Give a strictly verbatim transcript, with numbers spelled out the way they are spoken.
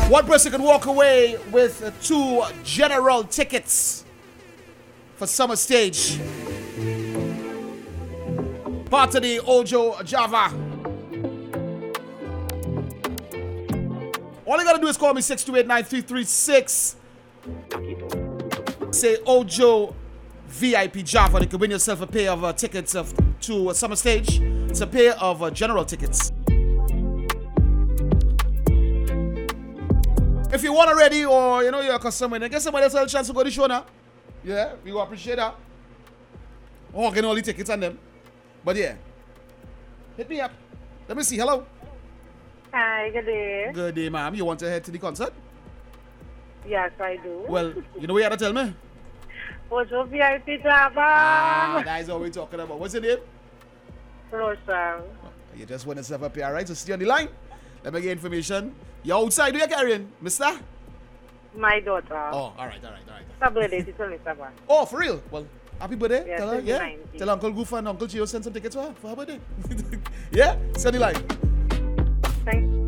One person can walk away with uh, two general tickets for summer stage. Part of the Ojo Java. All you gotta do is call me six two eight nine three three six. Say Ojo V I P Java. You can win yourself a pair of uh, tickets of, to a summer stage. It's a pair of uh, general tickets. If you want already, or you know you're a customer, then get somebody else a chance to go to the show now. Yeah, we will appreciate that. Oh, getting all the tickets on them. But yeah, hit me up. Let me see. Hello. Hi, good day. Good day, ma'am. You want to head to the concert? Yes, I do. Well, you know what you have to tell me? Ojo V I P Java. Ah, that is what we're talking about. What's your name? Roshan. You just want yourself up here, right? So stay on the line. Let me get information. You're outside. Do you carrying, mister? My daughter. Oh, all right, all right, all right. Her birthday is twenty-seven. Oh, for real? Well, happy birthday. Yeah, tell her, yeah. nineteen. Tell Uncle Goof and Uncle Gio send some tickets for her for her birthday. Yeah? Send the line. Thanks.